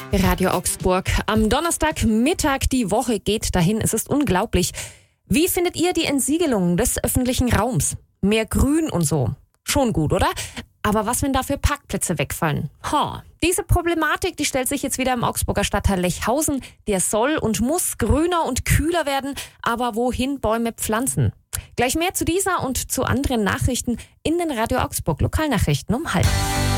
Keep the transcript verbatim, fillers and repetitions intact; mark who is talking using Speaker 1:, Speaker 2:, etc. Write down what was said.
Speaker 1: Radio Augsburg. Am Donnerstagmittag, die Woche geht dahin. Es ist unglaublich. Wie findet ihr die Entsiegelung des öffentlichen Raums? Mehr Grün und so. Schon gut, oder? Aber was, wenn dafür Parkplätze wegfallen? Ha, diese Problematik, die stellt sich jetzt wieder im Augsburger Stadtteil Lechhausen. Der soll und muss grüner und kühler werden. Aber wohin Bäume pflanzen? Gleich mehr zu dieser und zu anderen Nachrichten in den Radio Augsburg Lokalnachrichten um halb.